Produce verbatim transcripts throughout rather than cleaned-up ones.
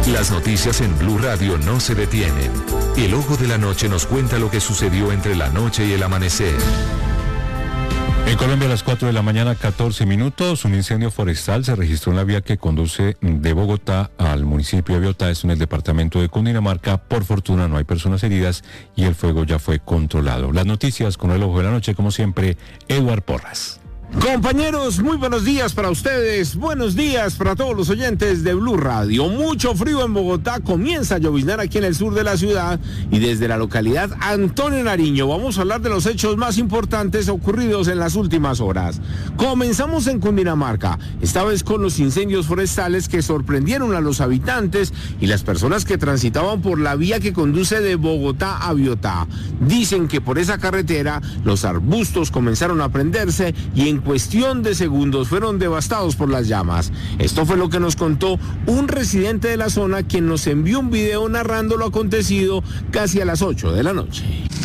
Las noticias en Blue Radio no se detienen. El Ojo de la Noche nos cuenta lo que sucedió entre la noche y el amanecer. En Colombia a las cuatro de la mañana, catorce minutos, un incendio forestal se registró en la vía que conduce de Bogotá al municipio de Biotá, esto en el departamento de Cundinamarca. Por fortuna no hay personas heridas y el fuego ya fue controlado. Las noticias con el Ojo de la Noche, como siempre, Eduard Porras. Compañeros, muy buenos días para ustedes, buenos días para todos los oyentes de Blue Radio. Mucho frío en Bogotá, comienza a lloviznar aquí en el sur de la ciudad y desde la localidad Antonio Nariño vamos a hablar de los hechos más importantes ocurridos en las últimas horas. Comenzamos en Cundinamarca, esta vez con los incendios forestales que sorprendieron a los habitantes y las personas que transitaban por la vía que conduce de Bogotá a Biotá. Dicen que por esa carretera los arbustos comenzaron a prenderse y en En cuestión de segundos fueron devastados por las llamas. Esto fue lo que nos contó un residente de la zona, quien nos envió un video narrando lo acontecido casi a las ocho de la noche.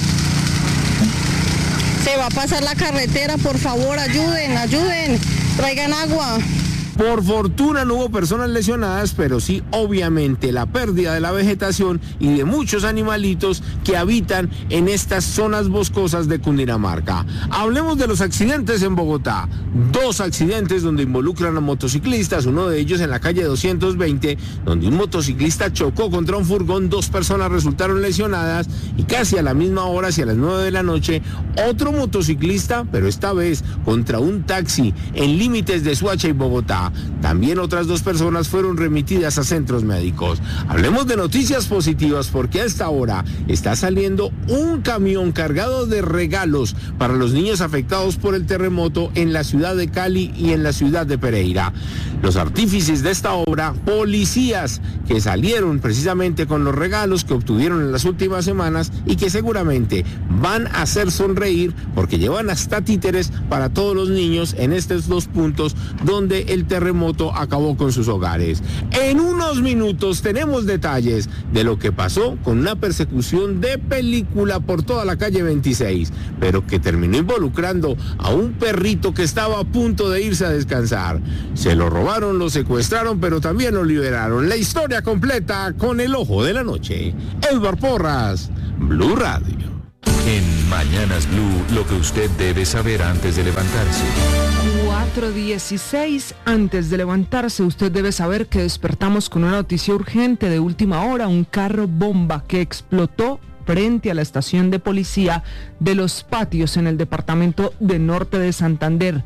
Se va a pasar la carretera, por favor, ayuden, ayuden, traigan agua. Por fortuna no hubo personas lesionadas, pero sí obviamente la pérdida de la vegetación y de muchos animalitos que habitan en estas zonas boscosas de Cundinamarca. Hablemos de los accidentes en Bogotá. Dos accidentes donde involucran a motociclistas, uno de ellos en la calle doscientos veinte, donde un motociclista chocó contra un furgón, dos personas resultaron lesionadas y casi a la misma hora, hacia las nueve de la noche, otro motociclista, pero esta vez contra un taxi en límites de Suacha y Bogotá. También otras dos personas fueron remitidas a centros médicos. Hablemos de noticias positivas porque a esta hora está saliendo un camión cargado de regalos para los niños afectados por el terremoto en la ciudad de Cali y en la ciudad de Pereira. Los artífices de esta obra, policías que salieron precisamente con los regalos que obtuvieron en las últimas semanas y que seguramente van a hacer sonreír porque llevan hasta títeres para todos los niños en estos dos puntos donde el terremoto acabó con sus hogares. En unos minutos tenemos detalles de lo que pasó con una persecución de película por toda la calle veintiséis, pero que terminó involucrando a un perrito que estaba a punto de irse a descansar. Se lo robaron, lo secuestraron, pero también lo liberaron. La historia completa con el Ojo de la Noche. Eduard Porras, Blue Radio. En Mañanas Blue, lo que usted debe saber antes de levantarse. cuatro dieciséis, antes de levantarse, usted debe saber que despertamos con una noticia urgente de última hora, un carro bomba que explotó frente a la estación de policía de Los Patios en el departamento de Norte de Santander.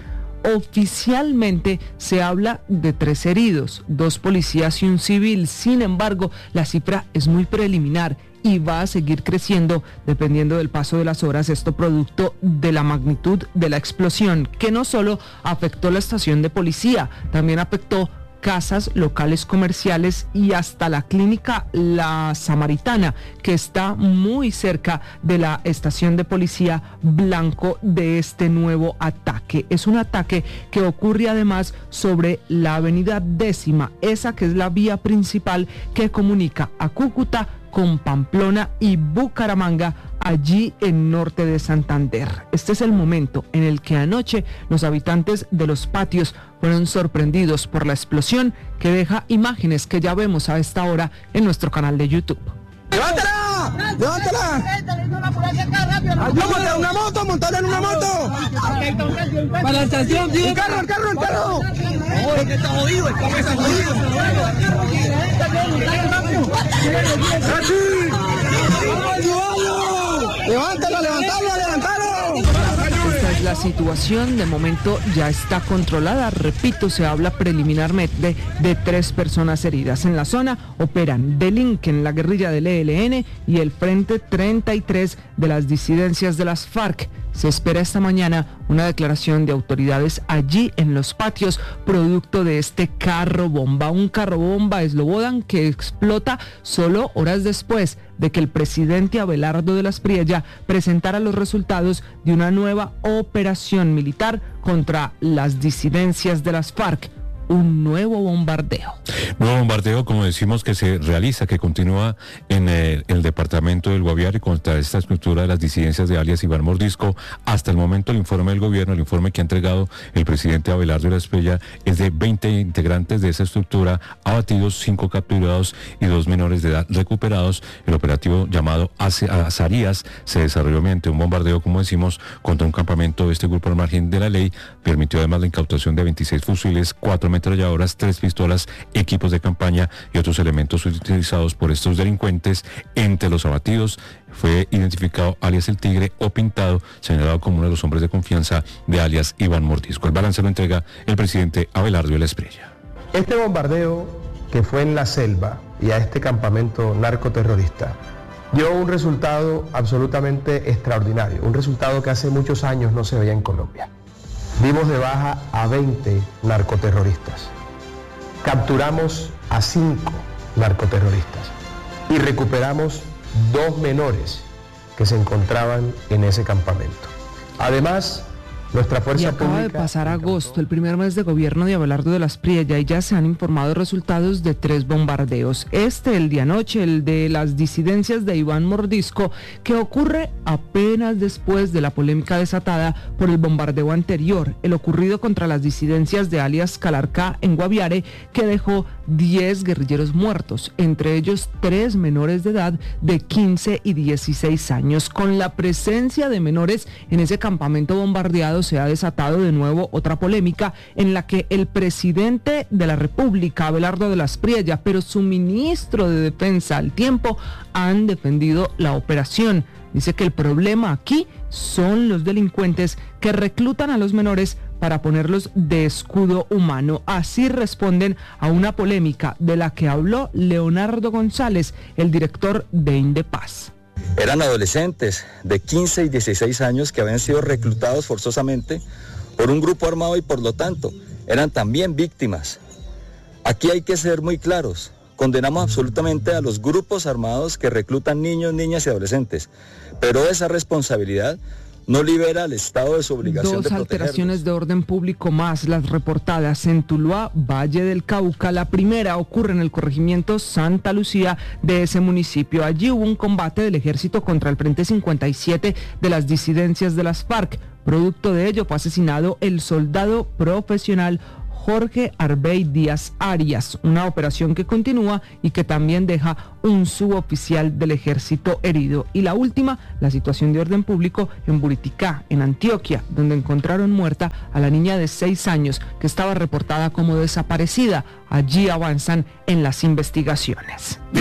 Oficialmente se habla de tres heridos, dos policías y un civil. Sin embargo, la cifra es muy preliminar y va a seguir creciendo dependiendo del paso de las horas, esto producto de la magnitud de la explosión, que no solo afectó la estación de policía, también afectó casas, locales comerciales y hasta la clínica La Samaritana, que está muy cerca de la estación de policía, blanco de este nuevo ataque. Es un ataque que ocurre además sobre la avenida Décima, esa que es la vía principal que comunica a Cúcuta con Pamplona y Bucaramanga, allí en Norte de Santander. Este es el momento en el que anoche los habitantes de Los Patios fueron sorprendidos por la explosión que deja imágenes que ya vemos a esta hora en nuestro canal de YouTube. ¡Levántala! ¡Levántala! ¡Ayúdame a una moto! ¡Montarla en una moto! ¡Para la estación, tío! ¡El carro, el carro, el carro! ¡Oh, es que está jodido! ¡El carro está jodido! ¡Levántalo, levántalo, levántalo! Esta es la situación, de momento ya está controlada. Repito, se habla preliminarmente de tres personas heridas. En la zona operan Delinquen, la guerrilla del E L N y el Frente treinta y tres de las disidencias de las FARC. Se espera esta mañana una declaración de autoridades allí en Los Patios, producto de este carro bomba. Un carro bomba Slobodan que explota solo horas después de que el presidente Abelardo de las Priella presentara los resultados de una nueva operación militar contra las disidencias de las FARC. un nuevo bombardeo. Nuevo bombardeo, como decimos, que se realiza, que continúa en el, el departamento del Guaviare contra esta estructura de las disidencias de alias Iván Mordisco. Hasta el momento el informe del gobierno, el informe que ha entregado el presidente Abelardo de la Espriella, es de veinte integrantes de esa estructura abatidos, cinco capturados y dos menores de edad recuperados. El operativo llamado Azarías se desarrolló mediante un bombardeo, como decimos, contra un campamento de este grupo al margen de la ley. Permitió además la incautación de veintiséis fusiles, cuatro ametralladoras, tres pistolas, equipos de campaña y otros elementos utilizados por estos delincuentes. Entre los abatidos fue identificado alias El Tigre o Pintado, señalado como uno de los hombres de confianza de alias Iván Mordisco. El balance lo entrega el presidente Abelardo de la Espriella. Este bombardeo que fue en la selva y a este campamento narcoterrorista dio un resultado absolutamente extraordinario, un resultado que hace muchos años no se veía en Colombia. Dimos de baja a veinte narcoterroristas, capturamos a cinco narcoterroristas y recuperamos dos menores que se encontraban en ese campamento. Además, nuestra fuerza y acaba pública... de pasar agosto, el primer mes de gobierno de Abelardo de la Espriella, y ya se han informado resultados de tres bombardeos. Este, el de anoche, el de las disidencias de Iván Mordisco, que ocurre apenas después de la polémica desatada por el bombardeo anterior, el ocurrido contra las disidencias de alias Calarcá en Guaviare, que dejó diez guerrilleros muertos, entre ellos tres menores de edad de quince y dieciséis años. Con la presencia de menores en ese campamento bombardeado, se ha desatado de nuevo otra polémica en la que el presidente de la República, Abelardo de la Espriella, pero su ministro de Defensa al tiempo, han defendido la operación. Dice que el problema aquí son los delincuentes que reclutan a los menores para ponerlos de escudo humano. Así responden a una polémica de la que habló Leonardo González, el director de Indepaz. Eran adolescentes de quince y dieciséis años que habían sido reclutados forzosamente por un grupo armado y por lo tanto eran también víctimas. Aquí hay que ser muy claros. Condenamos absolutamente a los grupos armados que reclutan niños, niñas y adolescentes, pero esa responsabilidad no libera al Estado de su obligación de protegerlos. Dos alteraciones de orden público más, las reportadas en Tuluá, Valle del Cauca. La primera ocurre en el corregimiento Santa Lucía de ese municipio. Allí hubo un combate del ejército contra el Frente cincuenta y siete de las disidencias de las FARC. Producto de ello fue asesinado el soldado profesional Jorge Arbey Díaz Arias, una operación que continúa y que también deja un suboficial del ejército herido. Y la última, la situación de orden público en Buriticá, en Antioquia, donde encontraron muerta a la niña de seis años que estaba reportada como desaparecida. Allí avanzan en las investigaciones. Blue,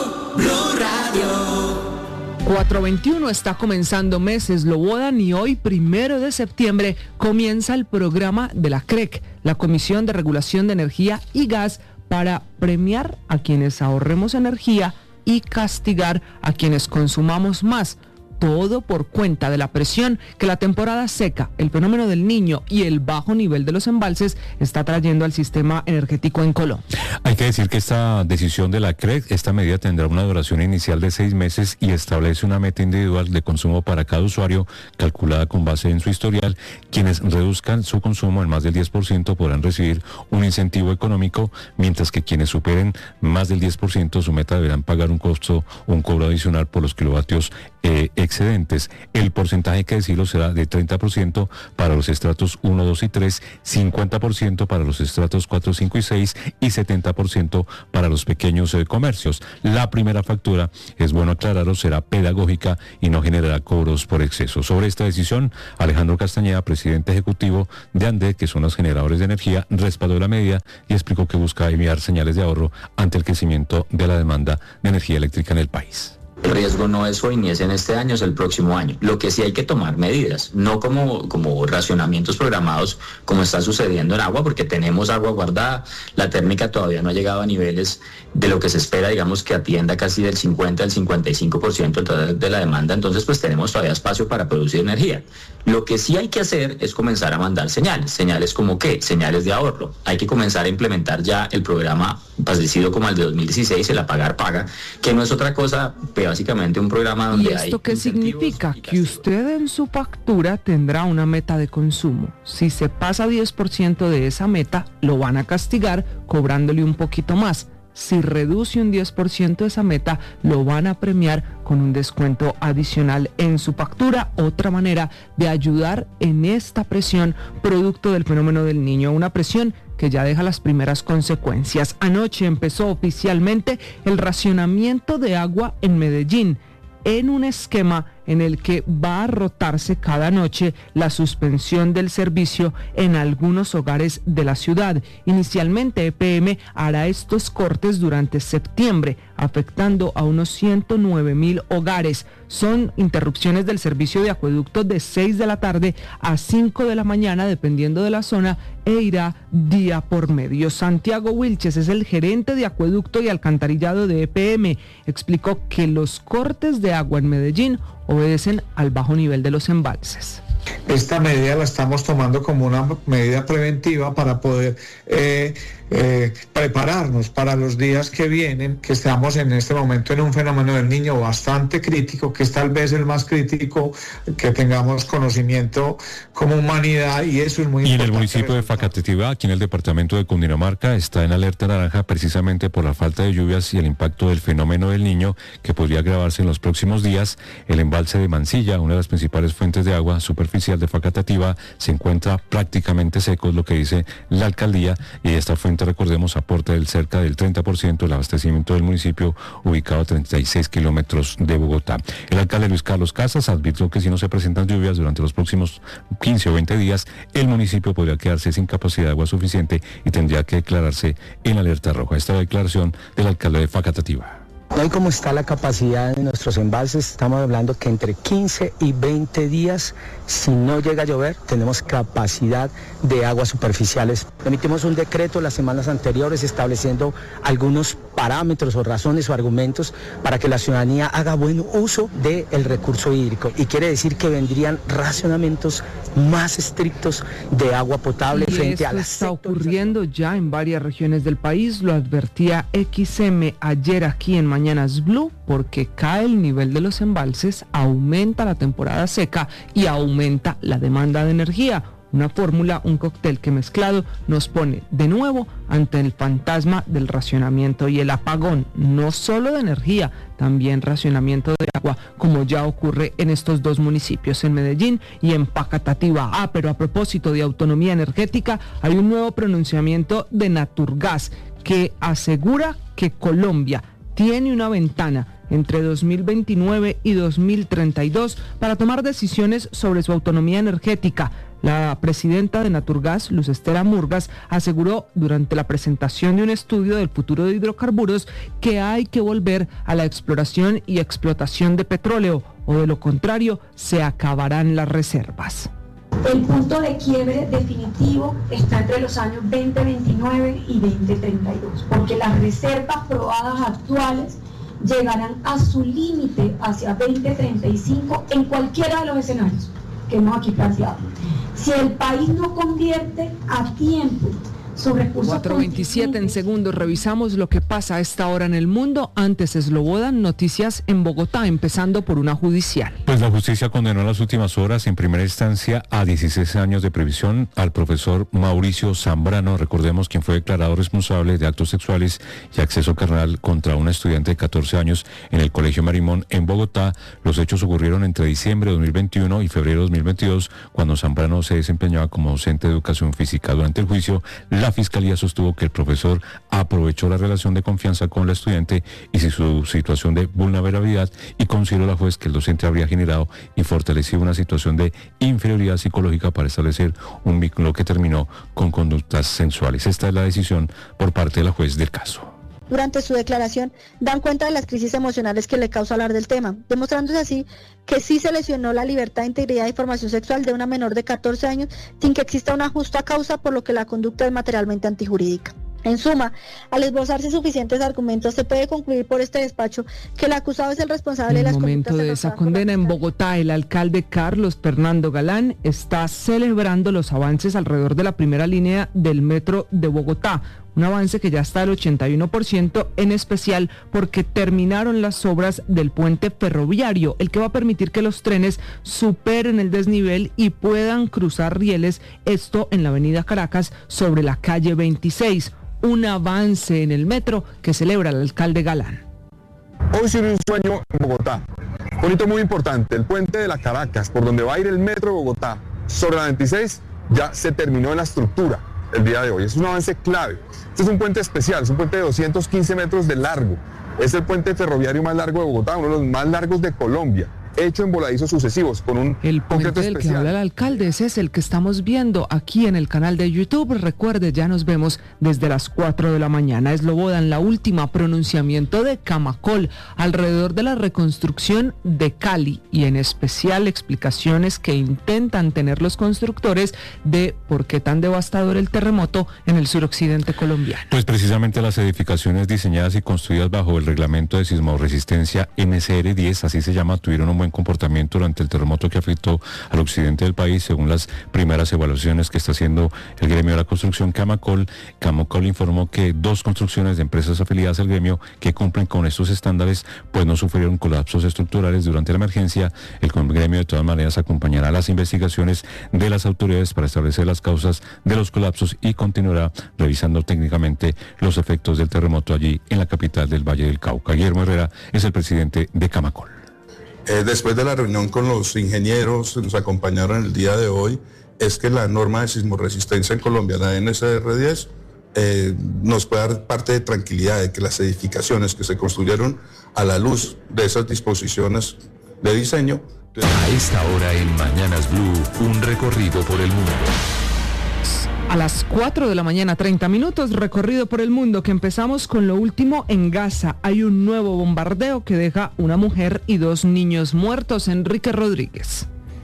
Blue Radio. cuatro veintiuno está comenzando Meses Lo Bodan y hoy, primero de septiembre, comienza el programa de la C R E C, la Comisión de Regulación de Energía y Gas, para premiar a quienes ahorremos energía y castigar a quienes consumamos más. Todo por cuenta de la presión que la temporada seca, el fenómeno del Niño y el bajo nivel de los embalses está trayendo al sistema energético en Colombia. Hay que decir que esta decisión de la C R E C, esta medida tendrá una duración inicial de seis meses y establece una meta individual de consumo para cada usuario, calculada con base en su historial. Quienes reduzcan su consumo en más del diez por ciento podrán recibir un incentivo económico, mientras que quienes superen más del diez por ciento su meta deberán pagar un costo o un cobro adicional por los kilovatios eh, excedentes. El porcentaje, que decirlo, será de treinta por ciento para los estratos uno, dos y tres, cincuenta por ciento para los estratos cuatro, cinco y seis y setenta por ciento para los pequeños eh, comercios. La primera factura, es bueno aclararlo, será pedagógica y no generará cobros por exceso. Sobre esta decisión, Alejandro Castañeda, presidente ejecutivo de ANDE, que son los generadores de energía, respaldó la medida y explicó que busca enviar señales de ahorro ante el crecimiento de la demanda de energía eléctrica en el país. El riesgo no es hoy ni es en este año, es el próximo año. Lo que sí hay que tomar medidas, no como, como racionamientos programados como está sucediendo en agua, porque tenemos agua guardada, la térmica todavía no ha llegado a niveles de lo que se espera, digamos, que atienda casi del cincuenta al cincuenta y cinco por ciento de la demanda, entonces pues tenemos todavía espacio para producir energía. Lo que sí hay que hacer es comenzar a mandar señales, señales como ¿qué? Señales de ahorro. Hay que comenzar a implementar ya el programa parecido como al de dos mil dieciséis, el Apagar Paga, que no es otra cosa, pero básicamente un programa donde hay... ¿Y esto hay qué significa? Que usted en su factura tendrá una meta de consumo. Si se pasa diez por ciento de esa meta, lo van a castigar cobrándole un poquito más. Si reduce un diez por ciento de esa meta, lo van a premiar con un descuento adicional en su factura. Otra manera de ayudar en esta presión producto del fenómeno del Niño, una presión que ya deja las primeras consecuencias. Anoche empezó oficialmente el racionamiento de agua en Medellín, en un esquema en el que va a rotarse cada noche la suspensión del servicio en algunos hogares de la ciudad. Inicialmente E P M hará estos cortes durante septiembre, afectando a unos ciento nueve mil hogares. Son interrupciones del servicio de acueducto de seis de la tarde a cinco de la mañana, dependiendo de la zona, e irá día por medio. Santiago Wilches es el gerente de acueducto y alcantarillado de E P M. Explicó que los cortes de agua en Medellín obedecen al bajo nivel de los embalses. Esta medida la estamos tomando como una medida preventiva para poder eh, eh, prepararnos para los días que vienen, que estamos en este momento en un fenómeno del Niño bastante crítico, que es tal vez el más crítico que tengamos conocimiento como humanidad, y eso es muy y importante. Y en el municipio de Facatativá, aquí en el departamento de Cundinamarca, está en alerta naranja precisamente por la falta de lluvias y el impacto del fenómeno del Niño, que podría agravarse en los próximos días. El embalse de Mansilla, una de las principales fuentes de agua superficial de Facatativá, se encuentra prácticamente seco, es lo que dice la alcaldía, y esta fuente, recordemos, aporta del cerca del treinta por ciento del abastecimiento del municipio, ubicado a treinta y seis kilómetros de Bogotá. El alcalde Luis Carlos Casas advirtió que si no se presentan lluvias durante los próximos quince o veinte días, el municipio podría quedarse sin capacidad de agua suficiente y tendría que declararse en alerta roja. Esta declaración del alcalde de Facatativá. Hoy, como está la capacidad de nuestros embalses, estamos hablando que entre quince y veinte días, si no llega a llover, tenemos capacidad de aguas superficiales. Emitimos un decreto las semanas anteriores estableciendo algunos parámetros o razones o argumentos para que la ciudadanía haga buen uso del recurso hídrico, y quiere decir que vendrían racionamientos más estrictos de agua potable y frente a la... Esto está ocurriendo ya en varias regiones del país, lo advertía X M ayer aquí en Mañanas Blue, porque cae el nivel de los embalses, aumenta la temporada seca y aumenta la demanda de energía. Una fórmula, un cóctel que mezclado nos pone de nuevo ante el fantasma del racionamiento y el apagón, no solo de energía, también racionamiento de agua, como ya ocurre en estos dos municipios, en Medellín y en Facatativá. Ah, pero a propósito de autonomía energética, hay un nuevo pronunciamiento de Naturgas que asegura que Colombia tiene una ventana entre dos mil veintinueve y dos mil treinta y dos para tomar decisiones sobre su autonomía energética. La presidenta de Naturgas, Luz Estela Murgas, aseguró durante la presentación de un estudio del futuro de hidrocarburos que hay que volver a la exploración y explotación de petróleo, o de lo contrario se acabarán las reservas. El punto de quiebre definitivo está entre los años veinte veintinueve y veinte treinta y dos, porque las reservas probadas actuales llegarán a su límite hacia veinte treinta y cinco en cualquiera de los escenarios que hemos aquí planteado. Si el país no convierte a tiempo sus recursos... cuatro veintisiete en segundos, revisamos lo que pasa a esta hora en el mundo. Antes Slobodan, noticias en Bogotá, empezando por una judicial. Pues la justicia condenó en las últimas horas en primera instancia a dieciséis años de prisión al profesor Mauricio Zambrano, recordemos, quien fue declarado responsable de actos sexuales y acceso carnal contra una estudiante de catorce años en el Colegio Marimón en Bogotá. Los hechos ocurrieron entre diciembre de dos mil veintiuno y febrero de dos mil veintidós, cuando Zambrano se desempeñaba como docente de educación física. Durante el juicio, la Fiscalía sostuvo que el profesor aprovechó la relación de confianza con la estudiante y su situación de vulnerabilidad, y consideró la juez que el docente habría generado y fortalecido una situación de inferioridad psicológica para establecer un vínculo que terminó con conductas sensuales. Esta es la decisión por parte de la juez del caso. Durante su declaración dan cuenta de las crisis emocionales que le causa hablar del tema, demostrándose así que sí se lesionó la libertad, integridad y formación sexual de una menor de catorce años sin que exista una justa causa, por lo que la conducta es materialmente antijurídica. En suma, al esbozarse suficientes argumentos, se puede concluir por este despacho que el acusado es el responsable de las conductas. En el momento de esa condena en Bogotá, el alcalde Carlos Fernando Galán está celebrando los avances alrededor de la primera línea del metro de Bogotá, un avance que ya está al ochenta y uno por ciento, en especial porque terminaron las obras del puente ferroviario, el que va a permitir que los trenes superen el desnivel y puedan cruzar rieles, esto en la avenida Caracas sobre la calle veintiséis, un avance en el metro que celebra el alcalde Galán. Hoy se un sueño en Bogotá, un hito muy importante, el puente de la Caracas, por donde va a ir el metro de Bogotá, sobre la veintiséis, ya se terminó en la estructura el día de hoy. Es un avance clave. Este es un puente especial, es un puente de doscientos quince metros de largo. Es el puente ferroviario más largo de Bogotá, uno de los más largos de Colombia, hecho en voladizos sucesivos con un el puente concreto del especial. Que habla el alcalde, ese es el que estamos viendo aquí en el canal de YouTube. Recuerde, ya nos vemos desde las cuatro de la mañana. Eslobodan, la última, pronunciamiento de Camacol alrededor de la reconstrucción de Cali y en especial explicaciones que intentan tener los constructores de por qué tan devastador el terremoto en el suroccidente colombiano. Pues precisamente las edificaciones diseñadas y construidas bajo el reglamento de sismoresistencia N S R diez, así se llama, tuvieron un buen comportamiento durante el terremoto que afectó al occidente del país, según las primeras evaluaciones que está haciendo el gremio de la construcción Camacol. Camacol informó que dos construcciones de empresas afiliadas al gremio que cumplen con estos estándares pues no sufrieron colapsos estructurales durante la emergencia. El gremio de todas maneras acompañará las investigaciones de las autoridades para establecer las causas de los colapsos y continuará revisando técnicamente los efectos del terremoto allí en la capital del Valle del Cauca. Guillermo Herrera es el presidente de Camacol. Eh, después de la reunión con los ingenieros que nos acompañaron el día de hoy, es que la norma de sismoresistencia en Colombia, la N S R diez, eh, nos puede dar parte de tranquilidad de que las edificaciones que se construyeron a la luz de esas disposiciones de diseño. A esta hora en Mañanas Blue, un recorrido por el mundo. A las cuatro de la mañana, treinta minutos, recorrido por el mundo, que empezamos con lo último en Gaza. Hay un nuevo bombardeo que deja una mujer y dos niños muertos. Enrique Rodríguez.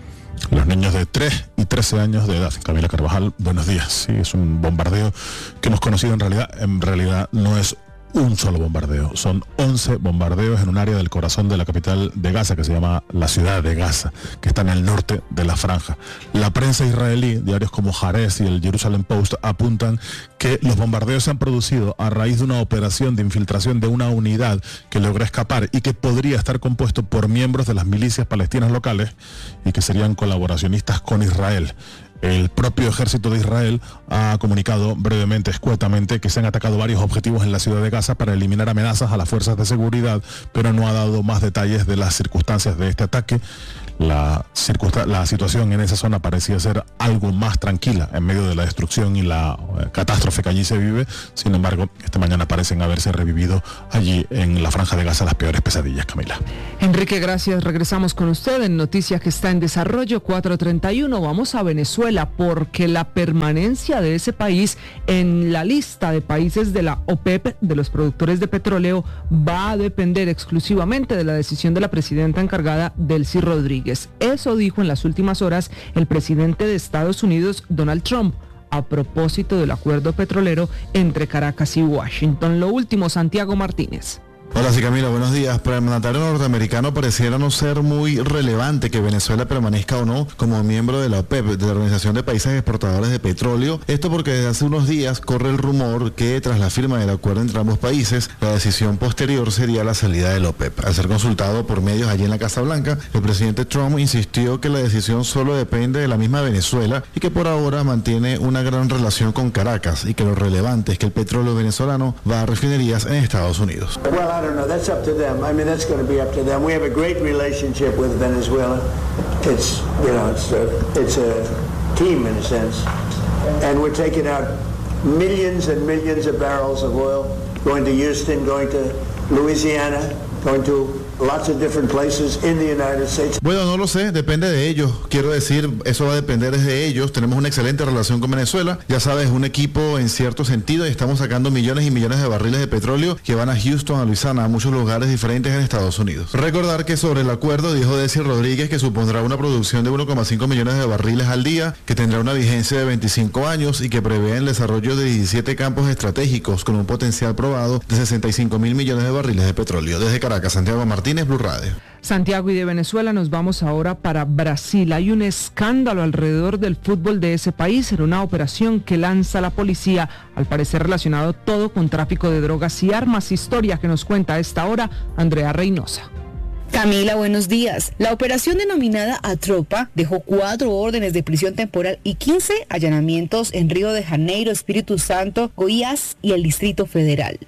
Los niños de tres y trece años de edad. Camila Carvajal, buenos días. Sí, es un bombardeo que hemos conocido en realidad. En realidad no es un solo bombardeo, son once bombardeos en un área del corazón de la capital de Gaza, que se llama la ciudad de Gaza, que está en el norte de la franja. La prensa israelí, diarios como Haaretz y el Jerusalem Post, apuntan que los bombardeos se han producido a raíz de una operación de infiltración de una unidad que logró escapar y que podría estar compuesto por miembros de las milicias palestinas locales y que serían colaboracionistas con Israel. El propio ejército de Israel ha comunicado brevemente, escuetamente, que se han atacado varios objetivos en la ciudad de Gaza para eliminar amenazas a las fuerzas de seguridad, pero no ha dado más detalles de las circunstancias de este ataque. La, la situación en esa zona parecía ser algo más tranquila en medio de la destrucción y la eh, catástrofe que allí se vive. Sin embargo, esta mañana parecen haberse revivido allí en la franja de Gaza las peores pesadillas, Camila. Enrique, gracias. Regresamos con usted en Noticias que está en desarrollo, cuatro treinta y uno. Vamos a Venezuela porque la permanencia de ese país en la lista de países de la OPEP, de los productores de petróleo, va a depender exclusivamente de la decisión de la presidenta encargada, Delcy Rodríguez. Eso dijo en las últimas horas el presidente de Estados Unidos, Donald Trump, a propósito del acuerdo petrolero entre Caracas y Washington. Lo último, Santiago Martínez. Hola, sí, Camila, buenos días. Para el mandatario norteamericano pareciera no ser muy relevante que Venezuela permanezca o no como miembro de la OPEP, de la Organización de Países Exportadores de Petróleo. Esto porque desde hace unos días corre el rumor que tras la firma del acuerdo entre ambos países, la decisión posterior sería la salida de la OPEP. Al ser consultado por medios allí en la Casa Blanca, el presidente Trump insistió que la decisión solo depende de la misma Venezuela y que por ahora mantiene una gran relación con Caracas y que lo relevante es que el petróleo venezolano va a refinerías en Estados Unidos. Well, I don't know. That's up to them. I mean, that's going to be up to them. We have a great relationship with Venezuela. It's, you know, it's a, it's a team in a sense. And we're taking out millions and millions of barrels of oil, going to Houston, going to Louisiana, going to lots of different places in the United States. Bueno, no lo sé, depende de ellos. Quiero decir, eso va a depender de ellos. Tenemos una excelente relación con Venezuela. Ya sabes, un equipo en cierto sentido y estamos sacando millones y millones de barriles de petróleo que van a Houston, a Luisiana, a muchos lugares diferentes en Estados Unidos. Recordar que sobre el acuerdo dijo Delcy Rodríguez que supondrá una producción de uno coma cinco millones de barriles al día, que tendrá una vigencia de veinticinco años y que prevé el desarrollo de diecisiete campos estratégicos con un potencial probado de sesenta y cinco mil millones de barriles de petróleo. Desde Caracas, Santiago Martínez. Martínez, Blue Radio. Santiago, y de Venezuela nos vamos ahora para Brasil. Hay un escándalo alrededor del fútbol de ese país en una operación que lanza la policía, al parecer relacionado todo con tráfico de drogas y armas. Historia que nos cuenta a esta hora Andrea Reynosa. Camila, buenos días. La operación denominada Atropa dejó cuatro órdenes de prisión temporal y quince allanamientos en Río de Janeiro, Espíritu Santo, Goiás y el Distrito Federal.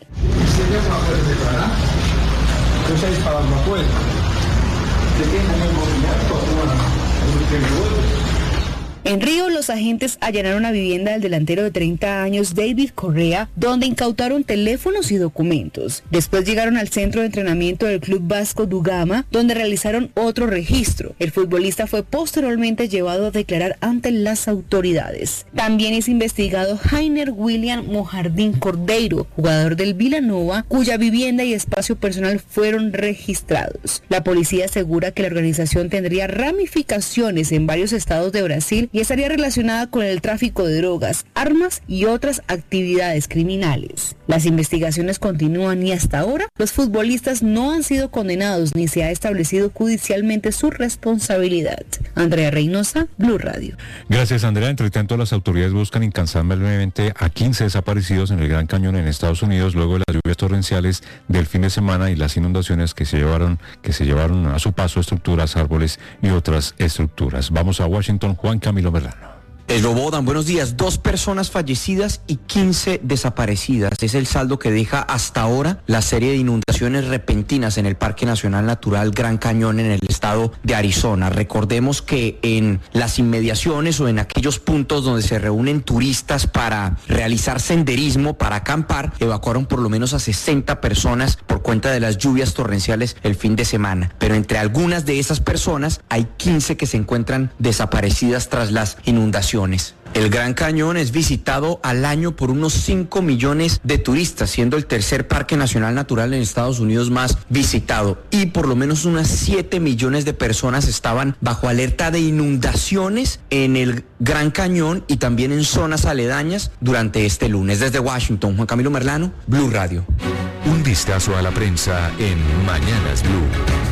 En Río, los agentes allanaron la vivienda del delantero de treinta años, David Correa, donde incautaron teléfonos y documentos. Después llegaron al centro de entrenamiento del Club Vasco da Gama, donde realizaron otro registro. El futbolista fue posteriormente llevado a declarar ante las autoridades. También es investigado Jainer William Mojardín Cordeiro, jugador del Vila Nova, cuya vivienda y espacio personal fueron registrados. La policía asegura que la organización tendría ramificaciones en varios estados de Brasil y estaría relacionada con el tráfico de drogas, armas y otras actividades criminales. Las investigaciones continúan y hasta ahora los futbolistas no han sido condenados ni se ha establecido judicialmente su responsabilidad. Andrea Reynosa, Blue Radio. Gracias, Andrea. Entre tanto, las autoridades buscan incansablemente a quince desaparecidos en el Gran Cañón en Estados Unidos luego de las lluvias torrenciales del fin de semana y las inundaciones que se llevaron, que se llevaron a su paso estructuras, árboles y otras estructuras. Vamos a Washington, Juan Camilo Merlano. Eslobodan, buenos días. Dos personas fallecidas y quince desaparecidas. Es el saldo que deja hasta ahora la serie de inundaciones repentinas en el Parque Nacional Natural Gran Cañón en el estado de Arizona. Recordemos que en las inmediaciones o en aquellos puntos donde se reúnen turistas para realizar senderismo, para acampar, evacuaron por lo menos a sesenta personas por cuenta de las lluvias torrenciales el fin de semana. Pero entre algunas de esas personas hay quince que se encuentran desaparecidas tras las inundaciones. El Gran Cañón es visitado al año por unos cinco millones de turistas, siendo el tercer parque nacional natural en Estados Unidos más visitado. Y por lo menos unas siete millones de personas estaban bajo alerta de inundaciones en el Gran Cañón y también en zonas aledañas durante este lunes. Desde Washington, Juan Camilo Merlano, Blue Radio. Un vistazo a la prensa en Mañanas Blue.